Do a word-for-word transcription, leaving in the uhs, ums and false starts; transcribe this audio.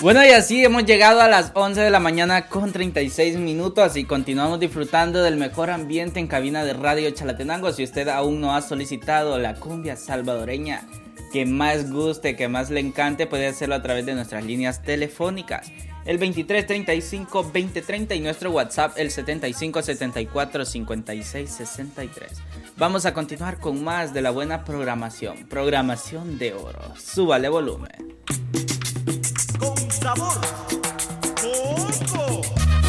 Bueno, y así hemos llegado a las once de la mañana con treinta y seis minutos y continuamos disfrutando del mejor ambiente en cabina de Radio Chalatenango. Si usted aún no ha solicitado la cumbia salvadoreña que más guste, que más le encante, puede hacerlo a través de nuestras líneas telefónicas. El veintitrés treinta y cinco veinte treinta y nuestro WhatsApp el setenta y cinco setenta y cuatro cincuenta y seis sesenta y tres. Vamos a continuar con más de la buena programación. Programación de oro. Súbale volumen. Con sabor.